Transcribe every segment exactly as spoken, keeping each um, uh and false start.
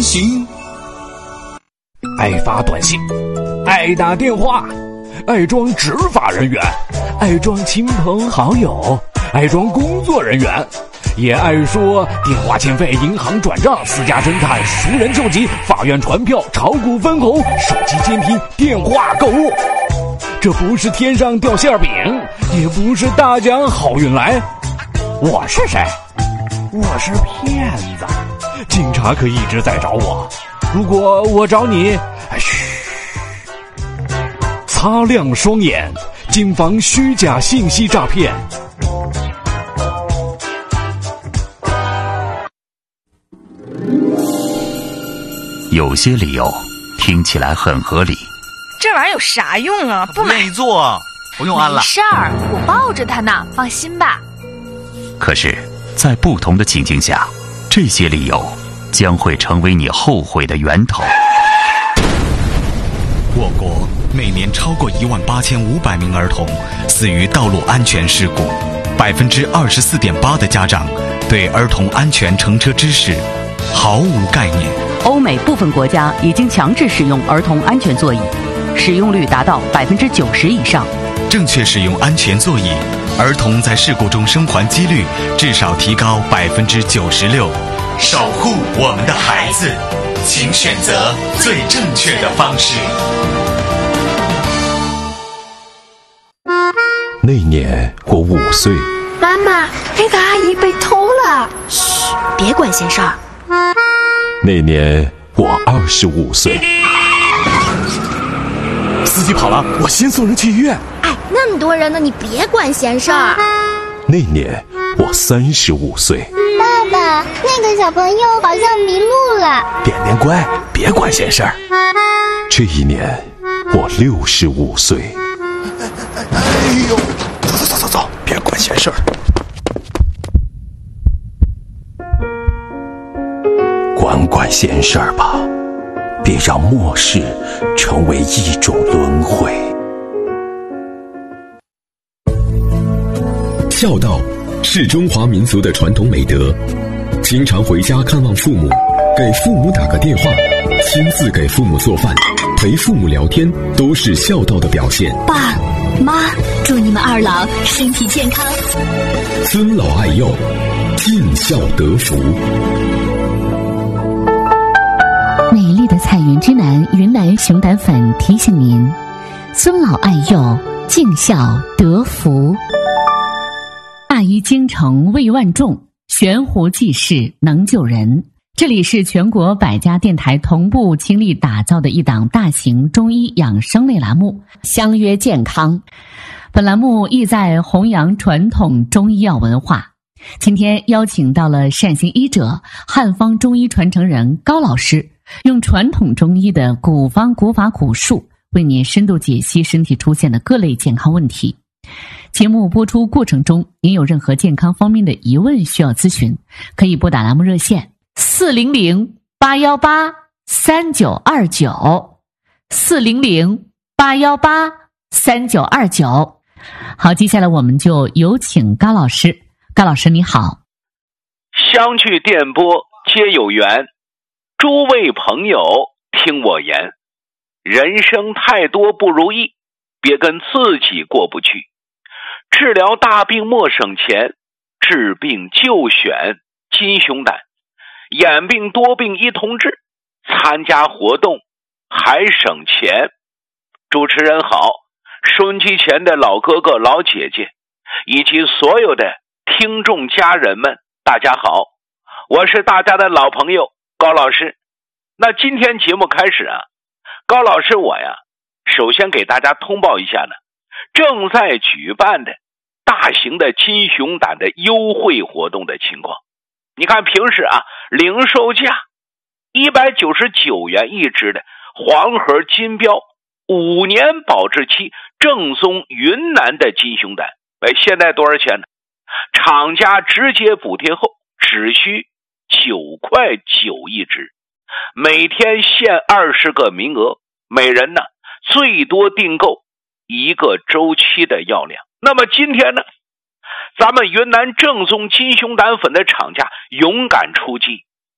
行。爱发短信，爱打电话，爱装执法人员，爱装亲朋好友，爱装工作人员，也爱说电话欠费、银行转账、私家侦探、熟人救急、法院传票、炒股分红、手机监听、电话购物。这不是天上掉馅饼，也不是大奖好运来。我是谁？我是骗子。警察可一直在找我，如果我找你，嘘，擦亮双眼，谨防虚假信息诈骗。 有些理由听起来很合理， 这玩意儿有啥用啊？不愿意做，不用安了。 没事儿，我抱着它呢，放心吧。 可是，在不同的情境下，这些理由将会成为你后悔的源头。 我国每年超过一万八千五百名儿童死于道路安全事故，百分之二十四点八的家长对儿童安全乘车知识毫无概念。 欧美部分国家已经强制使用儿童安全座椅，使用率达到百分之九十以上。 正确使用安全座椅，儿童在事故中生还几率至少提高百分之九十六。守护我们的孩子，请选择最正确的方式。 那年我五岁。 妈妈，那个阿姨被偷了。嘘，别管闲事儿。 那年我二十五岁。 司机跑了，我先送人去医院。 哎，那么多人呢，你别管闲事儿。 那年我三十五岁。 爸爸，那个小朋友好像迷路了。 点点乖，别管闲事儿。 这一年我六十五岁。 哎呦，走走走走走，别管闲事儿。 管管闲事儿吧，别让末世成为一种轮回。 孝道是中华民族的传统美德，经常回家看望父母，给父母打个电话，亲自给父母做饭，陪父母聊天，都是孝道的表现。 爸妈，祝你们二老身体健康， 尊老爱幼，尽孝得福。 美丽的彩云之南云南熊胆粉提醒您：尊老爱幼，尽孝得福。大医精诚为万众，悬壶济世能救人。这里是全国百家电台同步倾力打造的一档大型中医养生类栏目《相约健康》。本栏目意在弘扬传统中医药文化。今天邀请到了善行医者、汉方中医传承人高老师，用传统中医的古方古法古术，为您深度解析身体出现的各类健康问题。节目播出过程中，您有任何健康方面的疑问需要咨询，可以拨打栏目热线四零零八幺八三九二九四零零八幺八三九二九。好，接下来我们就有请高老师。高老师你好。 相聚电波皆有缘，诸位朋友听我言，人生太多不如意，别跟自己过不去。治疗大病莫省钱，治病就选金熊胆，眼病多病一同治，参加活动还省钱。主持人好，收音机前的老哥哥老姐姐以及所有的听众家人们，大家好，我是大家的老朋友高老师。那今天节目开始啊，高老师我呀，首先给大家通报一下呢，正在举办的大型的金熊胆的优惠活动的情况。你看平时啊，零售价一百九十九元一支的黄盒金标五年保质期正宗云南的金熊胆，哎，现在多少钱呢？厂家直接补贴后只需九块九一支，每天限二十个名额，每人呢最多订购一个周期的药量。那么今天呢，咱们云南正宗金熊胆粉的厂家勇敢出击，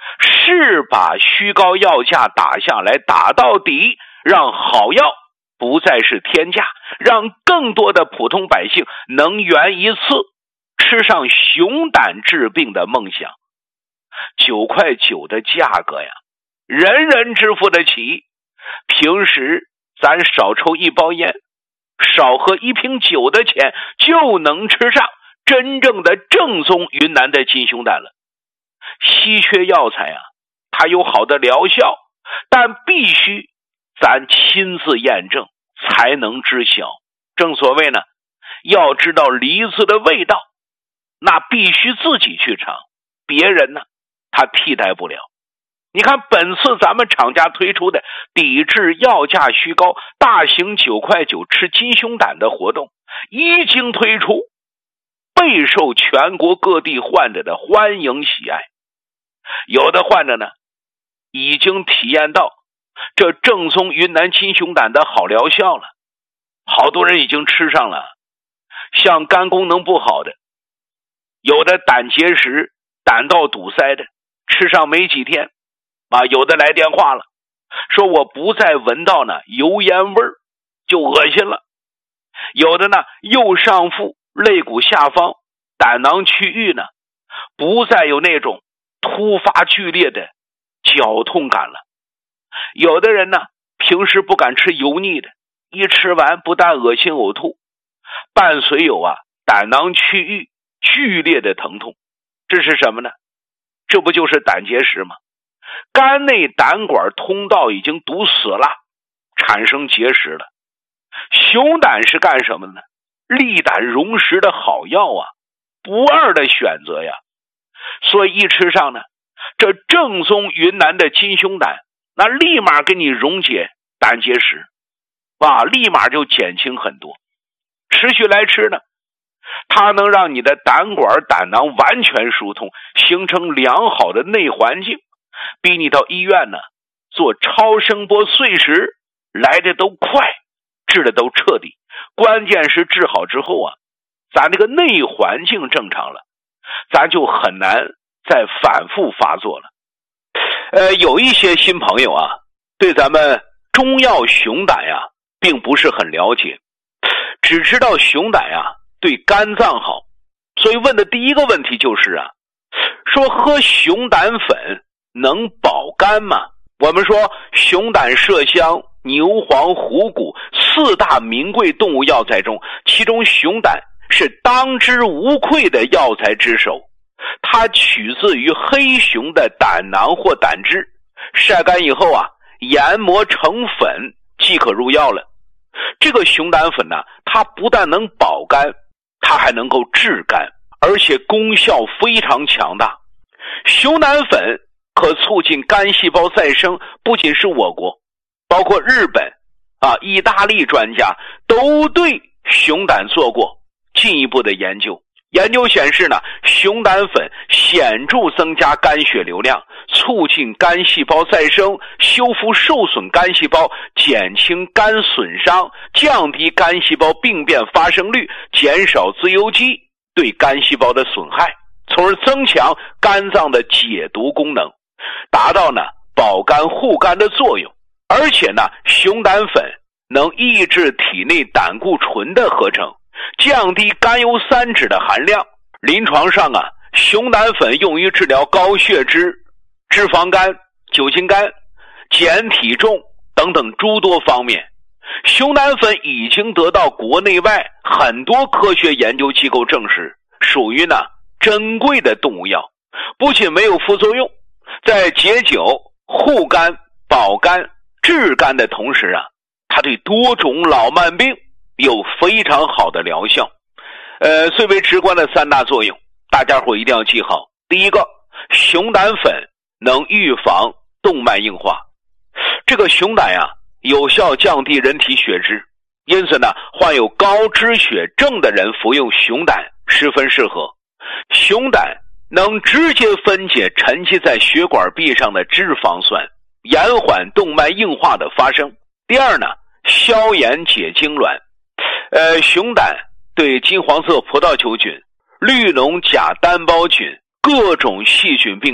是把虚高药价打下来，打到底，让好药不再是天价，让更多的普通百姓能圆一次吃上熊胆治病的梦想。九块九的价格呀，人人支付得起。平时咱少抽一包烟，少喝一瓶酒的钱，就能吃上真正的正宗云南的金熊胆了。稀缺药材啊，它有好的疗效，但必须咱亲自验证才能知晓。正所谓呢，要知道梨子的味道，那必须自己去尝，别人呢他替代不了。你看本次咱们厂家推出的抵制药价虚高大型九块九吃金熊胆的活动一经推出，备受全国各地患者的欢迎喜爱。有的患者呢已经体验到这正宗云南金熊胆的好疗效了，好多人已经吃上了。像肝功能不好的，有的胆结石、胆道堵塞的，吃上没几天啊，有的来电话了，说我不再闻到呢油烟味儿就恶心了。有的呢右上腹肋骨下方胆囊区域呢不再有那种突发剧烈的绞痛感了。有的人呢平时不敢吃油腻的，一吃完不但恶心呕吐，伴随有啊胆囊区域剧烈的疼痛。这是什么呢？这不就是胆结石吗？肝内胆管通道已经堵死了，产生结石了。熊胆是干什么的呢？利胆溶石的好药啊，不二的选择呀。所以一吃上呢，这正宗云南的金熊胆，那立马给你溶解胆结石，哇，立马就减轻很多。持续来吃呢，它能让你的胆管胆囊完全疏通，形成良好的内环境，比你到医院呢做超声波碎石来的都快，治的都彻底。关键是治好之后啊，咱这个内环境正常了，咱就很难再反复发作了。呃，有一些新朋友啊，对咱们中药熊胆呀并不是很了解，只知道熊胆呀对肝脏好，所以问的第一个问题就是啊，说喝熊胆粉能保肝吗？我们说熊胆、麝香、牛黄、虎骨四大名贵动物药材中，其中熊胆是当之无愧的药材之首。它取自于黑熊的胆囊或胆汁，晒干以后啊，研磨成粉即可入药了。这个熊胆粉呢，它不但能保肝，它还能够治肝，而且功效非常强大。熊胆粉可促进肝细胞再生，不仅是我国，包括日本啊、意大利专家都对熊胆做过进一步的研究。研究显示呢，熊胆粉显著增加肝血流量，促进肝细胞再生，修复受损肝细胞，减轻肝损伤，降低肝细胞病变发生率，减少自由基对肝细胞的损害，从而增强肝脏的解毒功能，达到呢保肝护肝的作用。而且呢，熊胆粉能抑制体内胆固醇的合成，降低甘油三酯的含量。临床上啊，熊胆粉用于治疗高血脂、脂肪肝、酒精肝、减体重等等诸多方面。熊胆粉已经得到国内外很多科学研究机构证实，属于呢珍贵的动物药，不仅没有副作用，在解酒、护肝、保肝、治肝的同时啊，它对多种老慢病有非常好的疗效。呃，最为直观的三大作用，大家伙一定要记好。第一个，熊胆粉能预防动脉硬化。这个熊胆呀，有效降低人体血脂，因此呢，患有高脂血症的人服用熊胆十分适合。熊胆能直接分解沉积在血管壁上的脂肪酸，延缓动脉硬化的发生。第二呢，消炎解痉挛。呃，熊胆对金黄色葡萄球菌、绿脓甲单胞菌、各种细菌病毒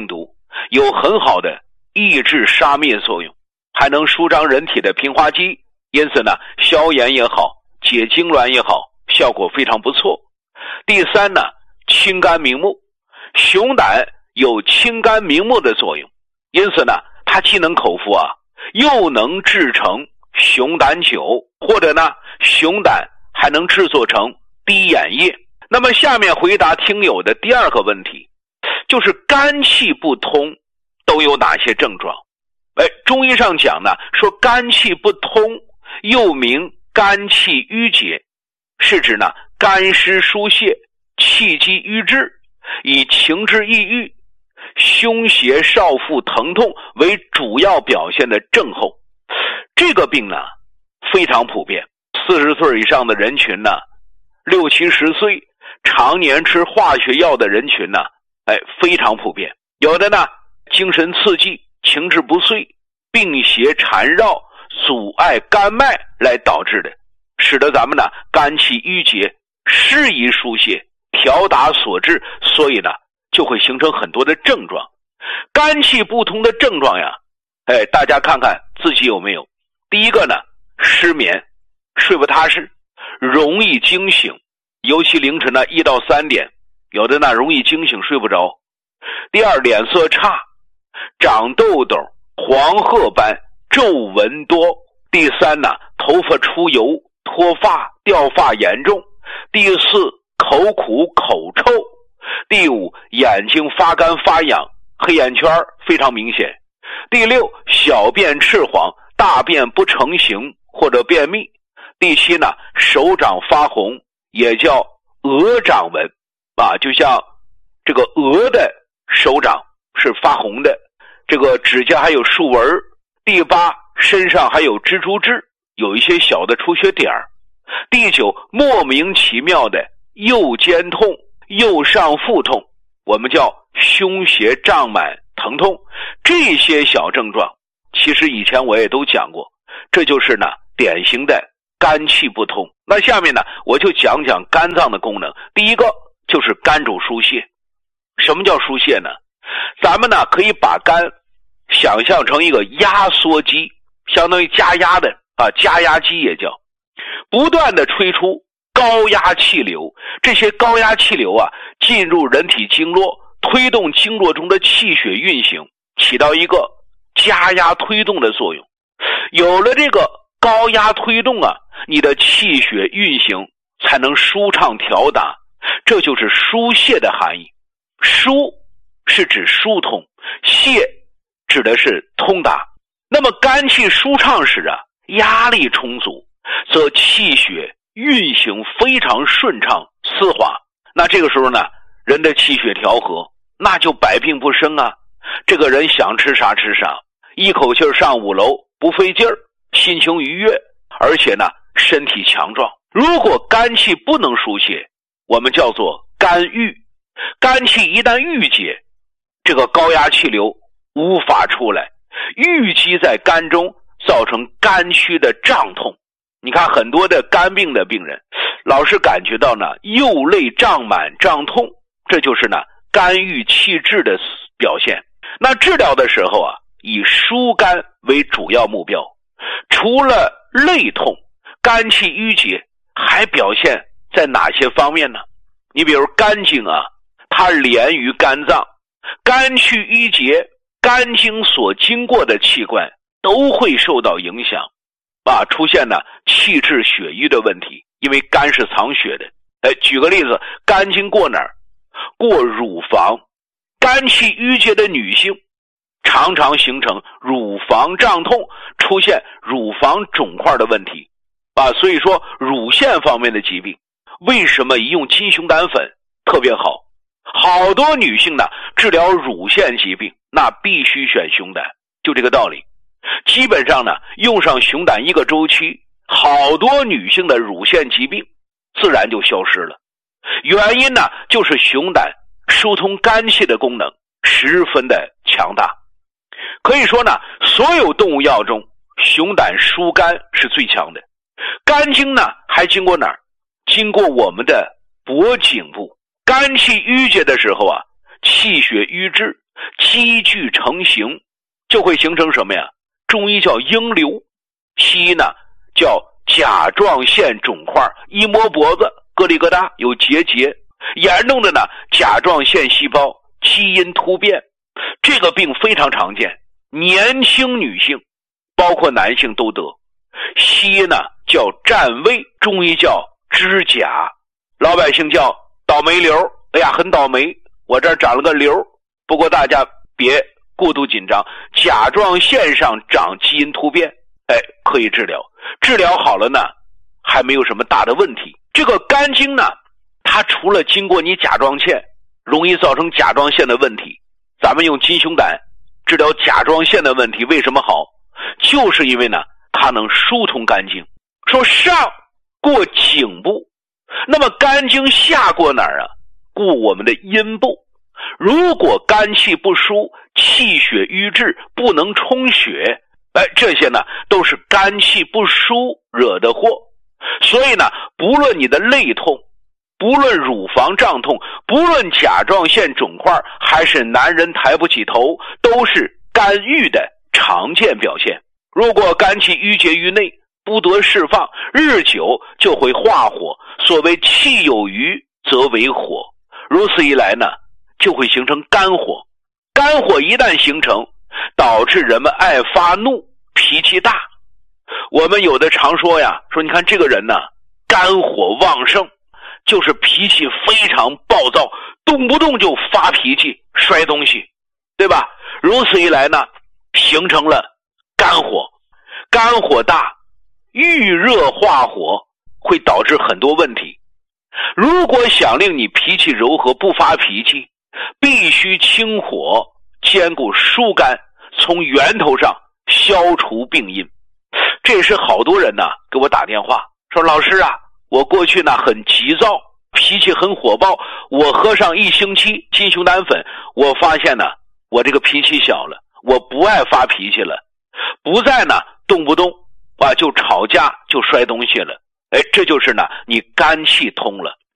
有很好的抑制杀灭作用，还能舒张人体的平滑肌，因此呢，消炎也好，解痉挛也好，效果非常不错。第三呢，清肝明目，熊胆有清肝明目的作用，因此呢，它既能口服啊，又能制成熊胆酒，或者呢，熊胆还能制作成滴眼液。那么下面回答听友的第二个问题，就是肝气不通都有哪些症状？哎，中医上讲呢，说肝气不通又名肝气郁结，是指呢肝湿疏泄，气机瘀滞，以情志抑郁、胸胁少腹疼痛为主要表现的症候。这个病呢非常普遍，四十岁以上的人群呢，六七十岁常年吃化学药的人群呢，哎，非常普遍。有的呢精神刺激，情志不遂，病邪缠绕，阻碍肝脉来导致的，使得咱们呢肝气郁结，适宜疏泄，调达所致，所以呢就会形成很多的症状。肝气不通的症状呀，哎，大家看看自己有没有。第一个呢，失眠，睡不踏实，容易惊醒，尤其凌晨呢一到三点，有的呢容易惊醒睡不着。第二，脸色差，长痘痘，黄褐斑，皱纹多。第三呢，头发出油，脱发，掉发严重。第四，口苦口臭。第五，眼睛发干发痒，黑眼圈非常明显。第六，小便赤黄，大便不成形或者便秘。第七呢，手掌发红，也叫鹅掌纹啊，就像这个鹅的手掌是发红的，这个指甲还有竖纹。第八，身上还有蜘蛛痣，有一些小的出血点儿。第九，莫名其妙的右肩痛、右上腹痛，我们叫胸胁胀满疼痛。这些小症状其实以前我也都讲过，这就是呢典型的肝气不通。那下面呢我就讲讲肝脏的功能。第一个就是肝主疏泄。什么叫疏泄呢？咱们呢可以把肝想象成一个压缩机，相当于加压的啊，加压机也叫，不断的吹出高压气流。这些高压气流啊进入人体经络，推动经络中的气血运行，起到一个加压推动的作用。有了这个高压推动啊，你的气血运行才能舒畅调达，这就是疏泄的含义。疏是指疏通，泄指的是通达。那么肝气舒畅时啊，压力充足，则气血运行非常顺畅丝滑。那这个时候呢，人的气血调和，那就百病不生啊。这个人想吃啥吃啥，一口气上五楼不费劲儿，心情愉悦，而且呢身体强壮。如果肝气不能疏泄，我们叫做肝郁。肝气一旦郁结，这个高压气流无法出来，郁积在肝中，造成肝区的胀痛。你看很多的肝病的病人老是感觉到呢右肋胀满胀痛，这就是呢肝郁气滞的表现。那治疗的时候啊，以疏肝为主要目标。除了肋痛、肝气郁结，还表现在哪些方面呢？你比如肝经啊，它连于肝脏，肝气郁结，肝经所经过的器官都会受到影响啊，出现呢气滞血瘀的问题，因为肝是藏血的。哎，举个例子，肝经过哪儿？过乳房。肝气郁结的女性常常形成乳房胀痛，出现乳房肿块的问题啊。所以说乳腺方面的疾病，为什么一用金熊胆粉特别好？好多女性呢治疗乳腺疾病，那必须选熊胆，就这个道理。基本上呢用上熊胆一个周期，好多女性的乳腺疾病自然就消失了。原因呢就是熊胆疏通肝气的功能十分的强大。可以说呢，所有动物药中熊胆疏肝是最强的。肝经呢还经过哪儿？经过我们的脖颈部。肝气郁结的时候啊，气血瘀滞， 积聚成形，就会形成什么呀？中医叫鹰瘤，西医呢叫甲状腺肿块，一摸脖子咯里咯哒有结节，严重的呢甲状腺细胞基因突变，这个病非常常见，年轻女性包括男性都得。西医呢叫占位，中医叫支甲，老百姓叫倒霉瘤。哎呀，很倒霉，我这儿长了个瘤。不过大家别过度紧张，甲状腺上长基因突变，哎，可以治疗，治疗好了呢还没有什么大的问题。这个肝经呢，它除了经过你甲状腺容易造成甲状腺的问题，咱们用金熊胆治疗甲状腺的问题为什么好？就是因为呢它能疏通肝经。说上过颈部，那么肝经下过哪儿啊？过我们的阴部。如果肝气不疏，气血瘀滞，不能充血，哎，这些呢都是肝气不疏惹的祸。所以呢，不论你的肋痛，不论乳房胀痛，不论甲状腺肿块，还是男人抬不起头，都是肝郁的常见表现。如果肝气郁结于内，不得释放，日久就会化火，所谓气有余则为火，如此一来呢就会形成肝火。肝火一旦形成，导致人们爱发怒，脾气大。我们有的常说呀，说你看这个人呢肝火旺盛，就是脾气非常暴躁，动不动就发脾气摔东西，对吧？如此一来呢形成了肝火。肝火大，遇热化火，会导致很多问题。如果想令你脾气柔和，不发脾气，必须清火，兼顾疏肝，从源头上消除病因。这也是好多人呢给我打电话说，老师啊，我过去呢很急躁，脾气很火爆，我喝上一星期金熊胆粉，我发现呢我这个脾气小了，我不爱发脾气了，不再呢动不动啊就吵架就摔东西了。哎，这就是呢你肝气通了。